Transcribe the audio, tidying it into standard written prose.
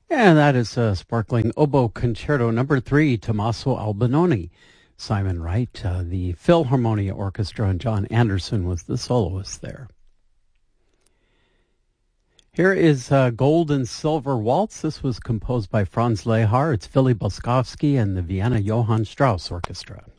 And that is Sparkling Oboe Concerto number 3, Tommaso Albinoni. Simon Wright, the Philharmonia Orchestra, and John Anderson was the soloist there. Here is Gold and Silver Waltz. This was composed by Franz Lehár. It's Philly Boskovsky and the Vienna Johann Strauss Orchestra.